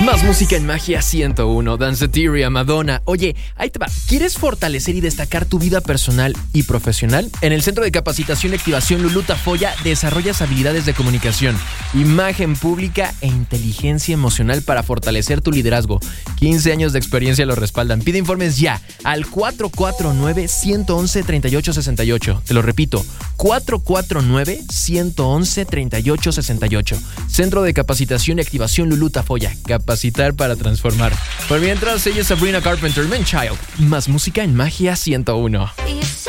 Más música en Magia 101, Danceteria, Madonna. Oye, ahí te va. ¿Quieres fortalecer y destacar tu vida personal y profesional? En el Centro de Capacitación y Activación Lulú Tafoya desarrollas habilidades de comunicación, imagen pública e inteligencia emocional para fortalecer tu liderazgo. 15 años de experiencia lo respaldan. Pide informes ya al 449-111-3868. Te lo repito, 449-111-3868. Centro de Capacitación y Activación Lulú Tafoya. Capacitar para transformar. Por mientras, ella es Sabrina Carpenter, Man Child. Más música en Magia 101.